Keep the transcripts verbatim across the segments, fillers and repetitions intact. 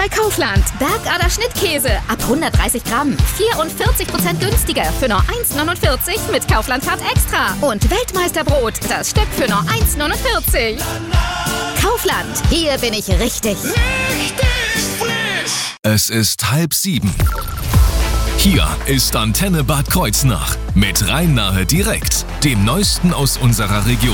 bei Kaufland. Bergader Schnittkäse ab hundertdreißig Gramm. vierundvierzig Prozent günstiger für nur eins neunundvierzig mit Kaufland-Card Extra. Und Weltmeisterbrot, das Stück für nur eins neunundvierzig. Kaufland, hier bin ich richtig. Richtig frisch! Es ist halb sieben. Hier ist Antenne Bad Kreuznach mit Rhein-Nahe direkt, dem Neuesten aus unserer Region.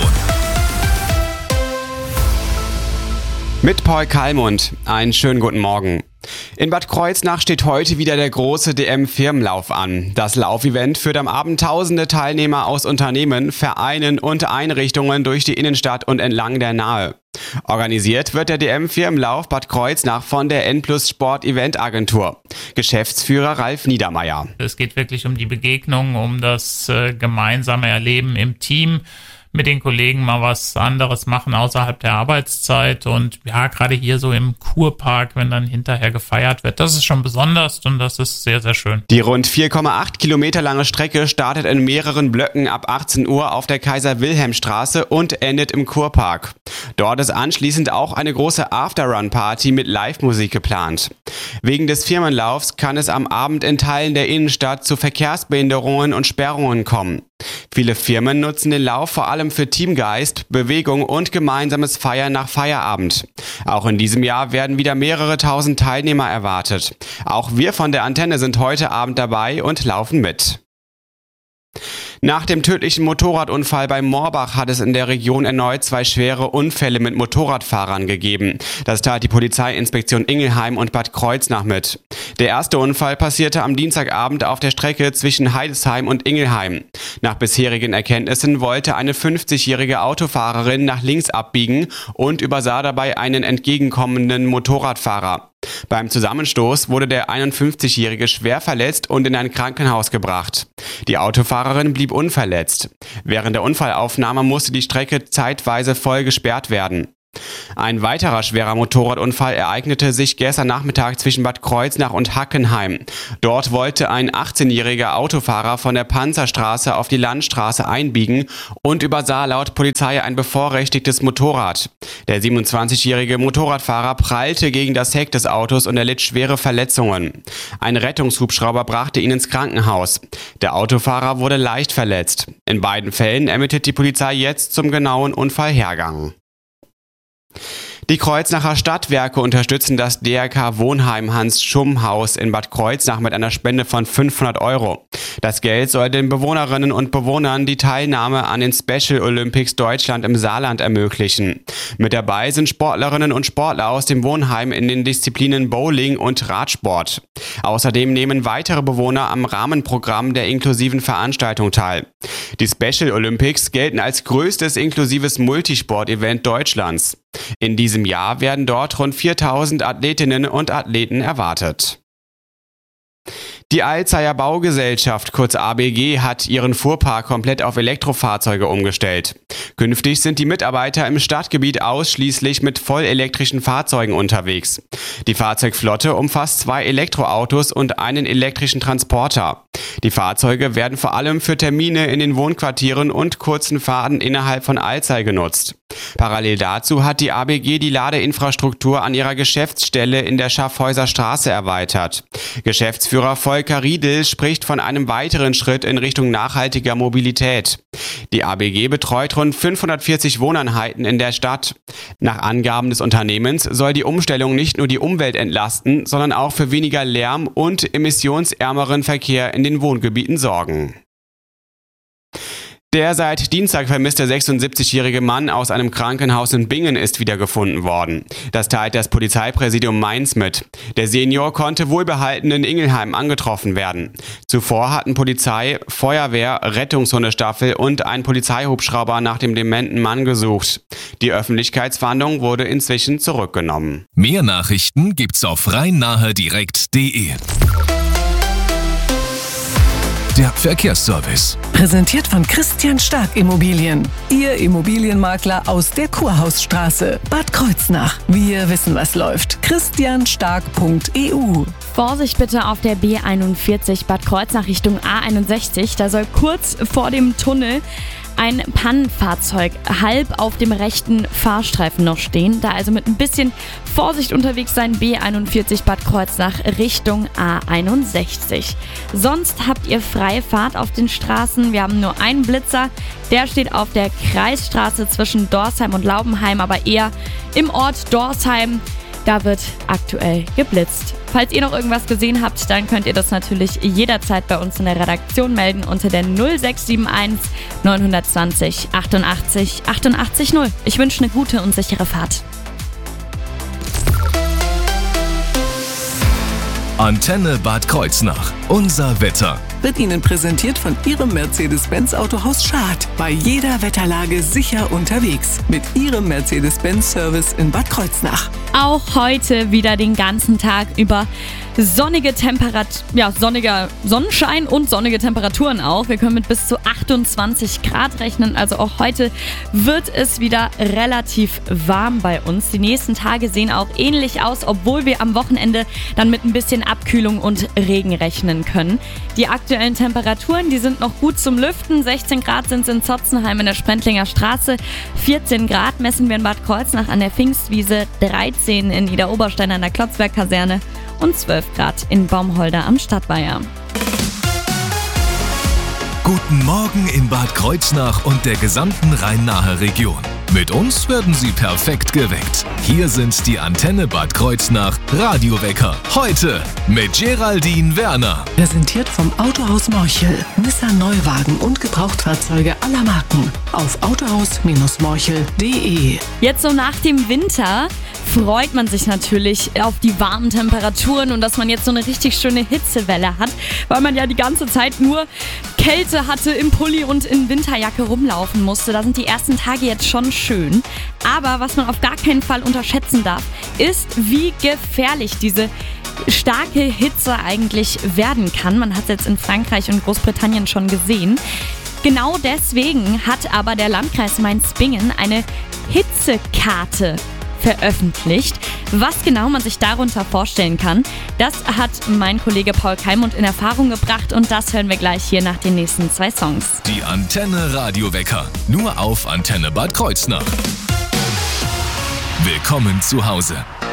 Mit Paul Kallmund. Einen schönen guten Morgen. In Bad Kreuznach steht heute wieder der große D M-Firmenlauf an. Das Laufevent führt am Abend tausende Teilnehmer aus Unternehmen, Vereinen und Einrichtungen durch die Innenstadt und entlang der Nahe. Organisiert wird der D M-Firmenlauf Bad Kreuznach von der N plus Sport Event Agentur. Geschäftsführer Ralf Niedermeyer. Es geht wirklich um die Begegnung, um das äh, gemeinsame Erleben im Team, mit den Kollegen mal was anderes machen außerhalb der Arbeitszeit und ja, gerade hier so im Kurpark, wenn dann hinterher gefeiert wird, das ist schon besonders und das ist sehr, sehr schön. Die rund vier Komma acht Kilometer lange Strecke startet in mehreren Blöcken ab achtzehn Uhr auf der Kaiser-Wilhelm-Straße und endet im Kurpark. Dort ist anschließend auch eine große After-Run-Party mit Live-Musik geplant. Wegen des Firmenlaufs kann es am Abend in Teilen der Innenstadt zu Verkehrsbehinderungen und Sperrungen kommen. Viele Firmen nutzen den Lauf vor allem für Teamgeist, Bewegung und gemeinsames Feiern nach Feierabend. Auch in diesem Jahr werden wieder mehrere tausend Teilnehmer erwartet. Auch wir von der Antenne sind heute Abend dabei und laufen mit. Nach dem tödlichen Motorradunfall bei Morbach hat es in der Region erneut zwei schwere Unfälle mit Motorradfahrern gegeben. Das tat die Polizeiinspektion Ingelheim und Bad Kreuznach mit. Der erste Unfall passierte am Dienstagabend auf der Strecke zwischen Heidesheim und Ingelheim. Nach bisherigen Erkenntnissen wollte eine fünfzigjährige Autofahrerin nach links abbiegen und übersah dabei einen entgegenkommenden Motorradfahrer. Beim Zusammenstoß wurde der einundfünfzigjährige schwer verletzt und in ein Krankenhaus gebracht. Die Autofahrerin blieb unverletzt. Während der Unfallaufnahme musste die Strecke zeitweise voll gesperrt werden. Ein weiterer schwerer Motorradunfall ereignete sich gestern Nachmittag zwischen Bad Kreuznach und Hackenheim. Dort wollte ein achtzehnjähriger Autofahrer von der Panzerstraße auf die Landstraße einbiegen und übersah laut Polizei ein bevorrechtigtes Motorrad. Der siebenundzwanzigjährige Motorradfahrer prallte gegen das Heck des Autos und erlitt schwere Verletzungen. Ein Rettungshubschrauber brachte ihn ins Krankenhaus. Der Autofahrer wurde leicht verletzt. In beiden Fällen ermittelt die Polizei jetzt zum genauen Unfallhergang. Die Kreuznacher Stadtwerke unterstützen das D R K Wohnheim Hans-Schumm-Haus in Bad Kreuznach mit einer Spende von fünfhundert Euro. Das Geld soll den Bewohnerinnen und Bewohnern die Teilnahme an den Special Olympics Deutschland im Saarland ermöglichen. Mit dabei sind Sportlerinnen und Sportler aus dem Wohnheim in den Disziplinen Bowling und Radsport. Außerdem nehmen weitere Bewohner am Rahmenprogramm der inklusiven Veranstaltung teil. Die Special Olympics gelten als größtes inklusives Multisport-Event Deutschlands. In diesem Jahr werden dort rund viertausend Athletinnen und Athleten erwartet. Die Alzeyer Baugesellschaft, kurz A B G, hat ihren Fuhrpark komplett auf Elektrofahrzeuge umgestellt. Künftig sind die Mitarbeiter im Stadtgebiet ausschließlich mit vollelektrischen Fahrzeugen unterwegs. Die Fahrzeugflotte umfasst zwei Elektroautos und einen elektrischen Transporter. Die Fahrzeuge werden vor allem für Termine in den Wohnquartieren und kurzen Fahrten innerhalb von Alzey genutzt. Parallel dazu hat die A B G die Ladeinfrastruktur an ihrer Geschäftsstelle in der Schaffhäuser Straße erweitert. Geschäftsführer Volker Riedel spricht von einem weiteren Schritt in Richtung nachhaltiger Mobilität. Die A B G betreut rund fünfhundertvierzig Wohneinheiten in der Stadt. Nach Angaben des Unternehmens soll die Umstellung nicht nur die Umwelt entlasten, sondern auch für weniger Lärm und emissionsärmeren Verkehr in den Wohngebieten sorgen. Der seit Dienstag vermisste sechsundsiebzigjährige Mann aus einem Krankenhaus in Bingen ist wiedergefunden worden. Das teilt das Polizeipräsidium Mainz mit. Der Senior konnte wohlbehalten in Ingelheim angetroffen werden. Zuvor hatten Polizei, Feuerwehr, Rettungshundestaffel und ein Polizeihubschrauber nach dem dementen Mann gesucht. Die Öffentlichkeitsfahndung wurde inzwischen zurückgenommen. Mehr Nachrichten gibt's auf rhein-nahe direkt punkt de. Der Verkehrsservice. Präsentiert von Christian Stark Immobilien. Ihr Immobilienmakler aus der Kurhausstraße. Bad Kreuznach. Wir wissen, was läuft. christian stark punkt e u Vorsicht bitte auf der B einundvierzig Bad Kreuznach Richtung A einundsechzig. Da soll kurz vor dem Tunnel ein Pannenfahrzeug halb auf dem rechten Fahrstreifen noch stehen. Da also mit ein bisschen Vorsicht unterwegs sein, B einundvierzig Bad Kreuznach Richtung A einundsechzig. Sonst habt ihr freie Fahrt auf den Straßen. Wir haben nur einen Blitzer. Der steht auf der Kreisstraße zwischen Dorsheim und Laubenheim, aber eher im Ort Dorsheim. Da wird aktuell geblitzt. Falls ihr noch irgendwas gesehen habt, dann könnt ihr das natürlich jederzeit bei uns in der Redaktion melden unter der null sechs sieben eins neun zwei null achtundachtzig achtundachtzig null. Ich wünsche eine gute und sichere Fahrt. Antenne Bad Kreuznach. Unser Wetter. Wird Ihnen präsentiert von Ihrem Mercedes-Benz Autohaus Schad. Bei jeder Wetterlage sicher unterwegs. Mit Ihrem Mercedes-Benz-Service in Bad Kreuznach. Auch heute wieder den ganzen Tag über sonnige Temperat- ja, sonniger Sonnenschein und sonnige Temperaturen auch. Wir können mit bis zu achtundzwanzig Grad rechnen. Also auch heute wird es wieder relativ warm bei uns. Die nächsten Tage sehen auch ähnlich aus, obwohl wir am Wochenende dann mit ein bisschen Abkühlung und Regen rechnen können. Die aktuellen Temperaturen, die sind noch gut zum Lüften. sechzehn Grad sind es in Zotzenheim in der Sprendlinger Straße. vierzehn Grad messen wir in Bad Kreuznach an der Pfingstwiese. dreizehn in Niederoberstein an der Klotzberg-Kaserne. Und zwölf Grad in Baumholder am Stadtweiher. Guten Morgen in Bad Kreuznach und der gesamten Rhein-Nahe Region. Mit uns werden Sie perfekt geweckt. Hier sind die Antenne Bad Kreuznach Radiowecker. Heute mit Geraldine Werner. Präsentiert vom Autohaus Morchel. Nissan Neuwagen und Gebrauchtfahrzeuge aller Marken. Auf autohaus morchel punkt de. Jetzt so nach dem Winter freut man sich natürlich auf die warmen Temperaturen und dass man jetzt so eine richtig schöne Hitzewelle hat, weil man ja die ganze Zeit nur Kälte hatte, im Pulli und in Winterjacke rumlaufen musste. Da sind die ersten Tage jetzt schon schön. Aber was man auf gar keinen Fall unterschätzen darf, ist, wie gefährlich diese starke Hitze eigentlich werden kann. Man hat es jetzt in Frankreich und Großbritannien schon gesehen. Genau deswegen hat aber der Landkreis Mainz-Bingen eine Hitzekarte veröffentlicht. Was genau man sich darunter vorstellen kann, das hat mein Kollege Paul Keimund in Erfahrung gebracht und das hören wir gleich hier nach den nächsten zwei Songs. Die Antenne Radiowecker. Nur auf Antenne Bad Kreuznach. Willkommen zu Hause.